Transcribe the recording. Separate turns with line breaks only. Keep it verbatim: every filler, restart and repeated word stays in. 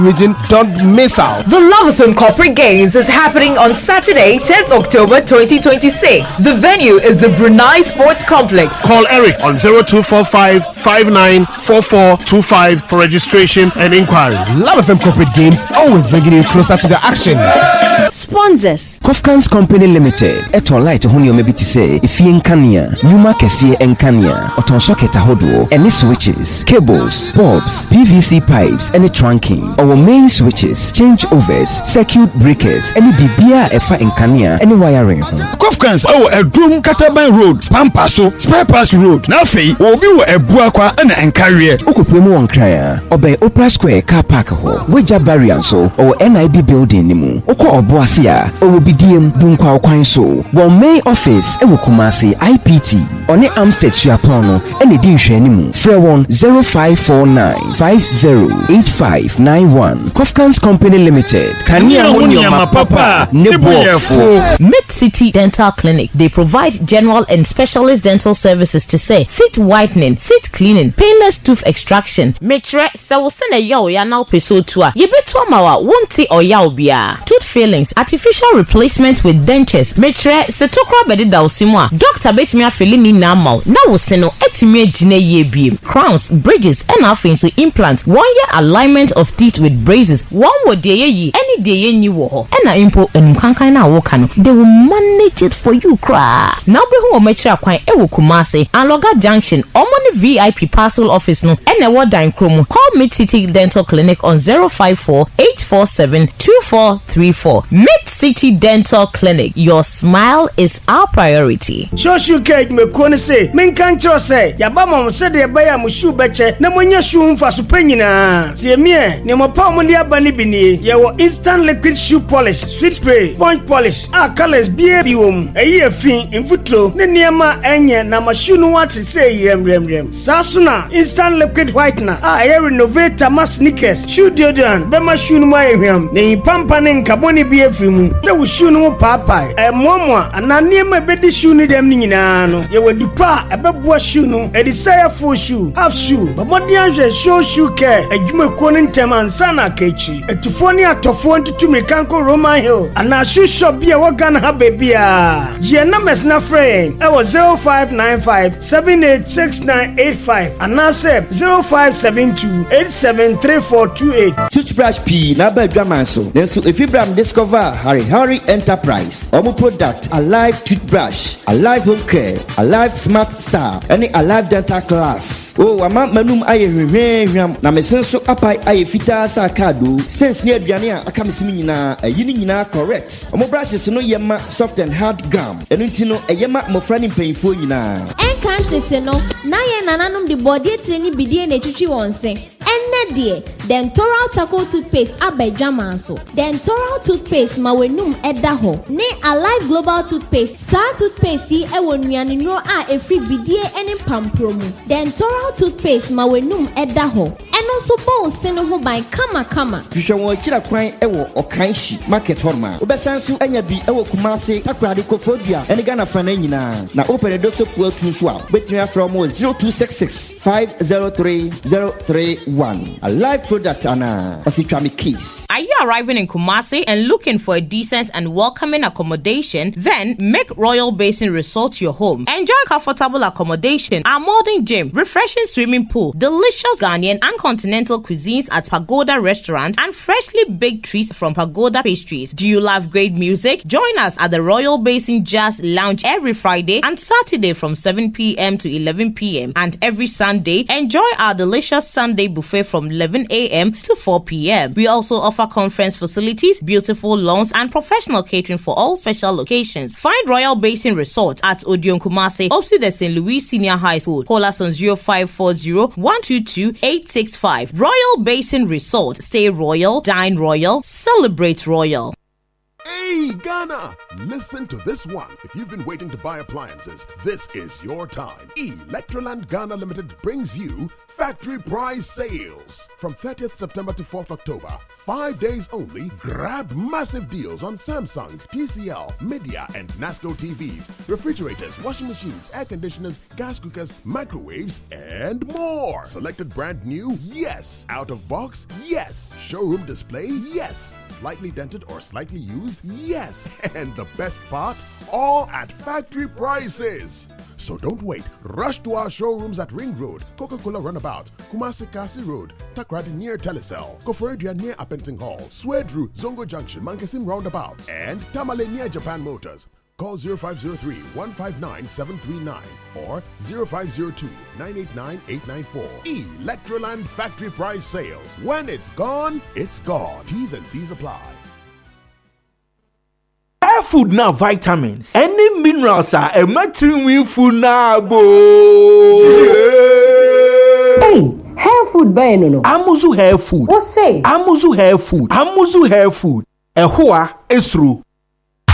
region, don't miss out.
The Love F M Corporate Games is happening on Saturday, tenth October twenty twenty-six. The venue is the Brunei Sports Complex.
Call Eric on zero two four five, five nine four four two five for registration and inquiries. Love F M Corporate Games, always bringing you closer to the action.
Sponsors Kofkans Company Limited. Eto light honey maybe to say if you enkania, Numa Kessie enkania, Oton socket ahodo, any switches, cables, bulbs, P V C pipes, any trunking, our main switches, changeovers, circuit breakers, any bibia efa enkania, any wiring.
Kofkans oh a drum Kataban Road, Pampaso, Spare Pass Road. Now fee, or view a buakwa and encarrier.
Okupremo on cryer, obey Opera Square car park ho, Weja Barrianso, or N I B building nimu, Oko Oboasia, or B D M Dunkwa Kwanso, one main office, Ewo Kumasi I P T, on the Amstead Chiapono, any dish anymore. Fair one zero five four nine five zero eight five nine one. Kofkans Company Limited. Kanya Munyama Papa, Nebo
Mid City Dental Clinic. They provide general and specialist dental services to say teeth whitening, teeth cleaning, painless tooth extraction. Metre sawusene yaw ya na peso tua. Yebetu amawa wonti or yaw bia. Tooth fillings, artificial replacement with dentures. Metre setokra bedi da usimwa. Doctor betimi afili ni na mau. Na woseno etimi ejine ye biem. Crowns, bridges, and afin so implants. One year alignment of teeth with braces. One would ye ye any day ye new wo. Ena impo enumkankai na wokano. They will manage it for you cry. Now be who metre akwan ewo Kumasi and Loga Junction. Omoni V I P parcel office no. Ene wo dan kromo. Call Mid City Dental Clinic on zero five four eight four seven two four three four. Mid City Dental Clinic. Your smile is our priority.
Shoshu cake me kone say, men kan cho say, yaba mom say de baya mu shoe beche, na monya shoe mfa so panyina. Tie me, ne mo pa mo dia bani bini, ye wo instant liquid shoe polish, sweet spray, sponge polish, ah colors bie bi wom. Eyi afin mfutro, ne niema enye na ma shoe no wat say rem rem rem. Sasuna instant liquid whitener, ah ye renovate ma sneakers, shoe deodorant, be ma shoe no ma ehwam. Ne pampa ne nkaboni bi afrimu. Na wo shoe no papa, e momo ana niema be di shoe ni dem ni nyina no. Ye wo dipa e be bo shoe no, e di say full shoe, half shoe. But body anhwe show shoe care, adwuma ko ne ntem ansa na akachi. Etufo ni atofo ntutu mekanko Roman Hill. Ana shoe shop bia wo Ghana ha bebia. Je na mesna friend, e wo zero five nine five seven eight six nine eight five. Ana se zero five seven two eight seven three four two eight.
Toothbrush P na ba dwaman so. Nenso efibram discover Harry Harry Enterprise. Omo product Alive toothbrush, Alive home care, Alive smart star, any Alive dental class. Oh, ama manum aye hwehwehwam na mesenso apai aye fita sa kado. Stance ne aduane a aka mesimi nyina, ayini nyina correct. Omo brushes no yema soft and hard gum. Enu ntino eyema mofra ni mpanyfo nyina.
Encantete no, na ye nananum de body treni bidie na etwitwi wonse. Enne de, Dentoral charcoal toothpaste abedwaman so. Dentoral toothpaste ma wenum eda ho. Ne Alive Global toothpaste, sa toothpaste e wonuane no a efri bidie ene pampromu. Dentoral toothpaste ma wenum eda ho. Eno so bo sene ho by kama kama.
Hwehwe won kira kwan e wo Okanshi market horma. Obesansu anya bi e wo Kumase akrade kofodua ene Ghana fa na nyina. Na opere doso ku atu so a. Betimi afra mo zero two six six five zero three zero three one. A live product ana Ositwami case.
Are you arriving in Kumasi and looking for a decent and welcoming accommodation? Then make Royal Basin Resort your home. Enjoy comfortable accommodation, a modern gym, refreshing swimming pool, delicious Ghanaian and continental cuisines at Pagoda Restaurant, and freshly baked treats from Pagoda Pastries. Do you love great music? Join us at the Royal Basin Jazz Lounge every Friday and Saturday from seven p.m. to eleven p.m. and every Sunday. Enjoy our delicious Sunday buffet from eleven a.m. to four p.m. We also offer conference facilities, beautiful lawns, and professional catering for all special locations. Find Royal Basin Resort at Odion Kumasi, opposite the Saint Louis Senior High School. Call us on zero five four zero one two two eight six five. Royal Basin Resort. Stay royal, dine royal, celebrate royal.
Hey, Ghana! Listen to this one. If you've been waiting to buy appliances, this is your time. Electroland Ghana Limited brings you factory price sales. From thirtieth September to fourth October, five days only, grab massive deals on Samsung, T C L, Media, and Nasco T Vs, refrigerators, washing machines, air conditioners, gas cookers, microwaves, and more. Selected brand new? Yes. Out of box? Yes. Showroom display? Yes. Slightly dented or slightly used? Yes. And the best part? All at factory prices. So don't wait. Rush to our showrooms at Ring Road, Coca-Cola Runabout, Kumasi Kasi Road, Takrady near Telecel, Koforidua near Apenting Hall, Swedru, Zongo Junction, Mankasim Roundabout, and Tamale near Japan Motors. Call zero five zero three, one five nine, seven three nine or zero five zero two, nine eight nine, eight nine four. Electroland Factory Price Sales. When it's gone, it's gone. T's and C's apply.
Hair food now vitamins. Any minerals are a matrimony food now.
Hey, hair food by no no.
Amuzu hair food.
What say?
Amuzu hair food. Amuzu hair food. Ehua esru.